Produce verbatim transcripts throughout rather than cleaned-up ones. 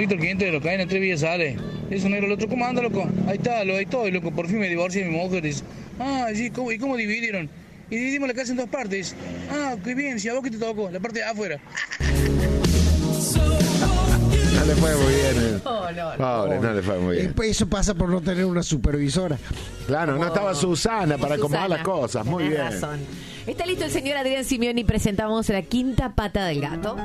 Víctor quinientos de los caen en tres vías sale. Eso negro, el otro, ¿cómo anda, loco? Ahí está, lo, ahí estoy, loco, por fin me divorcié de mi mujer. Dice, ah, sí, ¿cómo, ¿y cómo dividieron? Y dividimos la casa en dos partes. Ah, qué bien, si a vos que te tocó, la parte de afuera. No le fue muy bien. No, no, no. Pobre, no le fue muy bien. Eso pasa por no tener una supervisora. Claro, no estaba Susana para acomodar Susana, las cosas. Muy tenés bien. razón. Está listo el señor Adrián Simeoni. Presentamos la quinta pata del gato.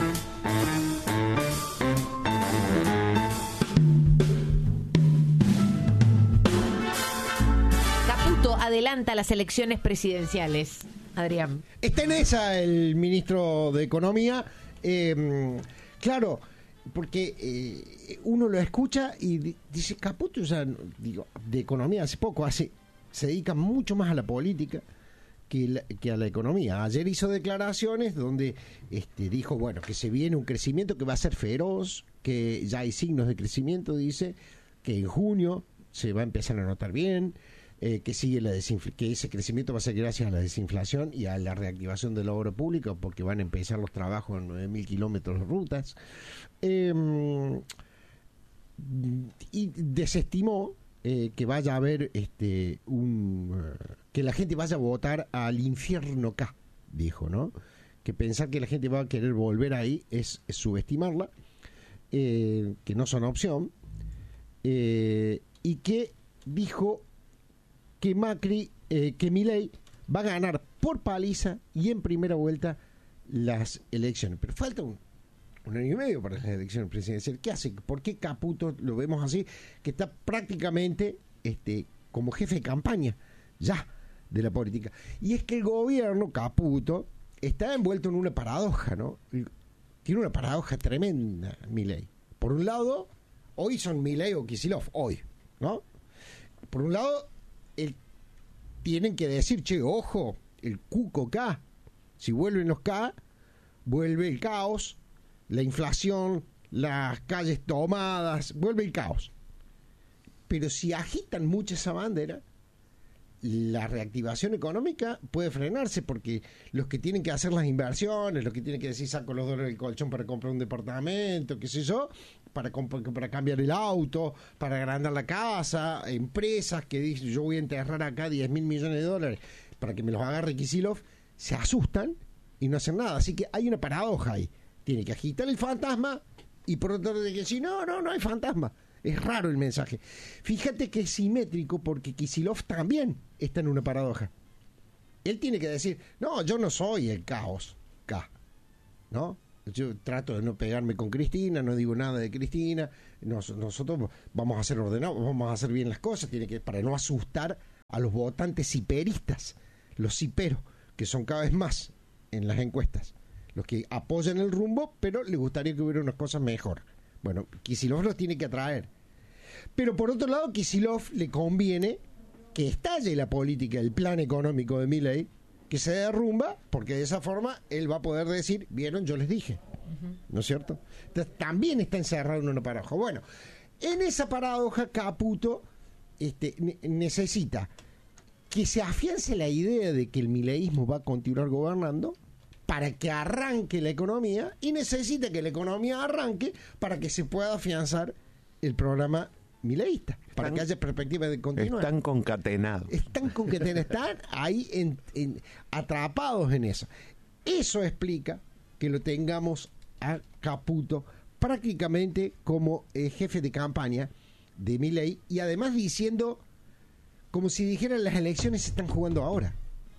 Caputo adelanta las elecciones presidenciales. Adrián. Está en esa el ministro de Economía. Eh, claro, porque eh, uno lo escucha y di- dice, Caputo, o sea, no- digo, de Economía hace poco, hace se dedica mucho más a la política que, la- que a la economía. Ayer hizo declaraciones donde este, dijo, bueno, que se viene un crecimiento que va a ser feroz, que ya hay signos de crecimiento, dice, que en junio se va a empezar a notar bien, eh, que sigue la desinfl- que ese crecimiento va a ser gracias a la desinflación y a la reactivación de la obra pública, porque van a empezar los trabajos en nueve mil kilómetros de rutas. Eh, y desestimó eh, que vaya a haber este un uh, que la gente vaya a votar al infierno K, dijo, ¿no? Que pensar que la gente va a querer volver ahí es, es subestimarla, eh, que no son opción, eh, y que dijo que Macri, eh, que Milei va a ganar por paliza y en primera vuelta las elecciones. Pero falta un, un año y medio para las elecciones presidenciales. ¿Qué hace? ¿Por qué Caputo lo vemos así? Que está prácticamente este, como jefe de campaña ya de la política. Y es que el gobierno, Caputo, está envuelto en una paradoja, ¿no? Tiene una paradoja tremenda, Milei. Por un lado, hoy son Milei o Kicillof, hoy, ¿no? Por un lado, el, tienen que decir, che, ojo, el cuco K, si vuelven los K, vuelve el caos, la inflación, las calles tomadas, vuelve el caos. Pero si agitan mucho esa bandera, la reactivación económica puede frenarse, porque los que tienen que hacer las inversiones, los que tienen que decir saco los dólares del colchón para comprar un departamento, qué sé yo, para, comp- para cambiar el auto, para agrandar la casa, empresas que dicen yo voy a enterrar acá diez mil millones de dólares para que me los agarre Kicillof, se asustan y no hacen nada. Así que hay una paradoja ahí. Tiene que agitar el fantasma y por otro lado decir, no, no, no hay fantasma. Es raro el mensaje. Fíjate que es simétrico porque Kicillof también está en una paradoja. Él tiene que decir, no, yo no soy el caos K, ¿no? Yo trato de no pegarme con Cristina, no digo nada de Cristina, nos, nosotros vamos a hacer ordenados, vamos a hacer bien las cosas, tiene que, para no asustar a los votantes ciperistas, los ciperos, que son cada vez más en las encuestas, los que apoyan el rumbo, pero les gustaría que hubiera unas cosas mejor. Bueno, Kicillof los tiene que atraer. Pero por otro lado, Kicillof le conviene que estalle la política, el plan económico de Milei, que se derrumba, porque de esa forma él va a poder decir, vieron, yo les dije, uh-huh. ¿No es cierto? Entonces también está encerrado en una paradoja. Bueno, en esa paradoja Caputo este, ne- necesita que se afiance la idea de que el mileísmo va a continuar gobernando para que arranque la economía, y necesita que la economía arranque para que se pueda afianzar el programa mileísta, para que haya perspectiva de continuar. Están concatenados. Están concatenados, están ahí en, en, atrapados en eso. Eso explica que lo tengamos a Caputo prácticamente como eh, jefe de campaña de Milei, y además diciendo, como si dijeran, las elecciones se están jugando ahora.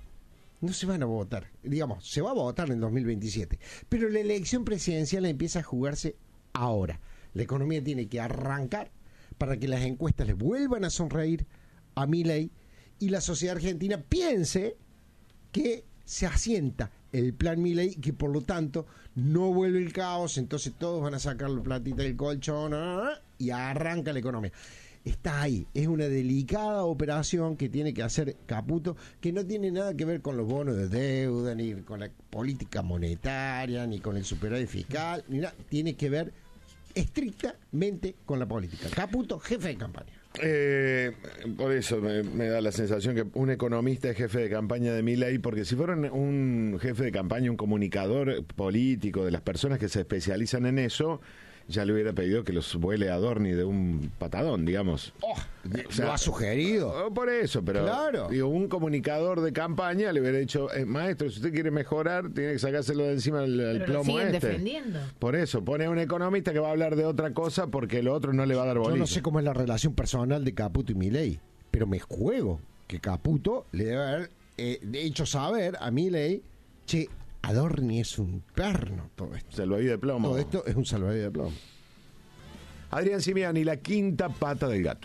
No se van a votar, digamos, se va a votar en dos mil veintisiete, pero la elección presidencial empieza a jugarse ahora. La economía tiene que arrancar para que las encuestas le vuelvan a sonreír a Milei y la sociedad argentina piense que se asienta el plan Milei, que por lo tanto no vuelve el caos, entonces todos van a sacar la platita del colchón y arranca la economía. Está ahí, es una delicada operación que tiene que hacer Caputo, que no tiene nada que ver con los bonos de deuda, ni con la política monetaria, ni con el superávit fiscal, ni nada, tiene que ver estrictamente con la política. Caputo, jefe de campaña. Eh, por eso me, me da la sensación que un economista es jefe de campaña de Milei, porque si fuera un, un jefe de campaña, un comunicador político de las personas que se especializan en eso, ya le hubiera pedido que los vuele a Dorni de un patadón, digamos. Oh, O sea, lo ha sugerido. oh, por eso, pero Claro. digo, un comunicador de campaña le hubiera dicho, eh, maestro, si usted quiere mejorar, tiene que sacárselo de encima el, el Pero lo plomo siguen este. defendiendo. Por eso, pone a un economista que va a hablar de otra cosa porque lo otro no le va a dar bolilla. Yo no sé cómo es la relación personal de Caputo y Milei, pero me juego que Caputo le debe haber eh, hecho saber a Milei, che, Adorni es un perno todo esto. Salvavidas de plomo. Todo esto es un salvavidas de plomo. Adrián Simiani, la quinta pata del gato.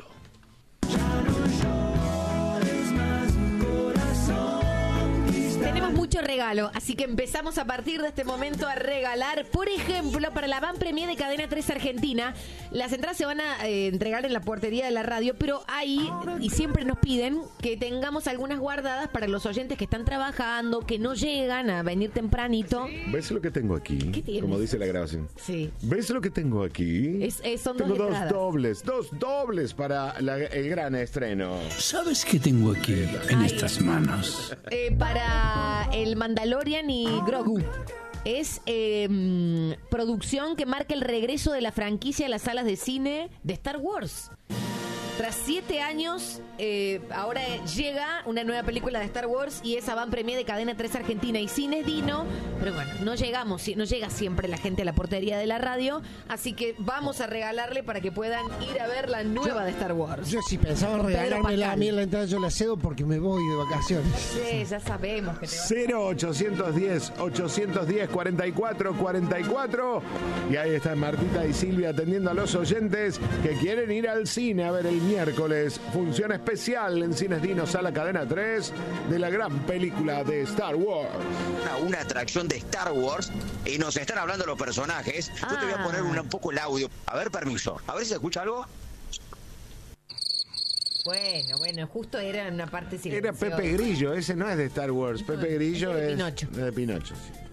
Tenemos mucho regalo, así que empezamos a partir de este momento a regalar. Por ejemplo, para la Van Premier de Cadena tres Argentina, las entradas se van a eh, entregar en la portería de la radio, pero ahí, y siempre nos piden que tengamos algunas guardadas para los oyentes que están trabajando, que no llegan a venir tempranito. ¿Ves lo que tengo aquí? ¿Qué tienes? Como dice la grabación. Sí. ¿Ves lo que tengo aquí? Es- es- son dos tengo dos entradas. dobles, dos dobles para la- el gran estreno. ¿Sabes qué tengo aquí en Ay. estas manos? Eh, para el Mandalorian y Grogu. Es eh, mm, producción que marca el regreso de la franquicia a las salas de cine de Star Wars. Tras siete años, eh, ahora llega una nueva película de Star Wars y esa van premier de Cadena tres Argentina y Cines Dino. Pero bueno, no llegamos, no llega siempre la gente a la portería de la radio, así que vamos a regalarle para que puedan ir a ver la nueva de Star Wars. Yo si pensaba Con Pedro regalármela a Pascal. mí en la entrada, yo la cedo porque me voy de vacaciones. Sí, ya sabemos que te va a... cero ochocientos diez, ochocientos diez, cuarenta y cuatro, cuarenta y cuatro. Y ahí están Martita y Silvia atendiendo a los oyentes que quieren ir al cine a ver el miércoles. Función especial en Cines Dino, Sala Cadena tres, de la gran película de Star Wars. Una, una atracción de Star Wars y nos están hablando los personajes. Yo te voy a poner un, un poco el audio. A ver, permiso. A ver si se escucha algo. Bueno, bueno, justo era una parte Era silenciosa. Pepe Grillo, ese no es de Star Wars. Pepe Grillo de es Pinocho. de Pinocho. Sí.